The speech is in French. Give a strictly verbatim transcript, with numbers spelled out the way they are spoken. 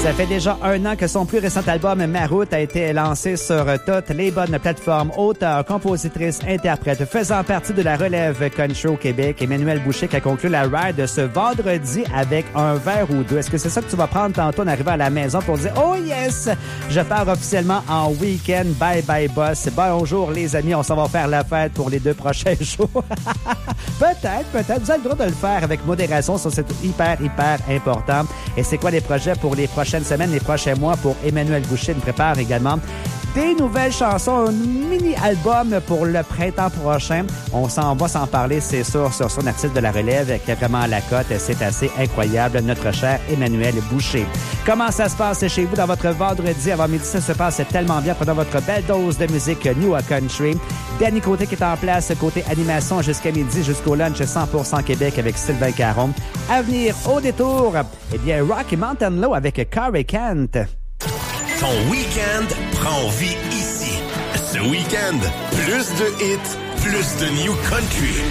Ça fait déjà un an que son plus récent album, Ma Route, a été lancé sur toutes les bonnes plateformes. Auteur, compositrice, interprète, faisant partie de la relève country au Québec, Emmanuelle Boucher qui a conclu la ride ce vendredi avec un verre ou deux. Est-ce que c'est ça que tu vas prendre tantôt en arrivant à la maison pour dire « Oh yes! Je pars officiellement en week-end. Bye bye boss. Bonjour les amis, on s'en va faire la fête pour les deux prochains jours. » Peut-être, peut-être. Vous avez le droit de le faire avec modération. Ça, c'est hyper, hyper important. Et c'est quoi les projets pour les prochaines semaines, les prochains mois pour Emmanuelle Boucher? Il me prépare également des nouvelles chansons, un mini-album pour le printemps prochain. On s'en va s'en parler, c'est sûr, sur son artiste de la relève qui est vraiment à la cote. C'est assez incroyable, notre cher Emmanuelle Boucher. Comment ça se passe chez vous dans votre vendredi avant midi? Ça se passe tellement bien. Prenons votre belle dose de musique New Country. Danny Côté qui est en place, côté animation jusqu'à midi, jusqu'au lunch cent pour cent Québec avec Sylvain Caron. À venir au détour, eh bien, Rocky Mountain Low avec Corey Kent. Ton week-end prend vie ici. Ce week-end, plus de hits, plus de New Country.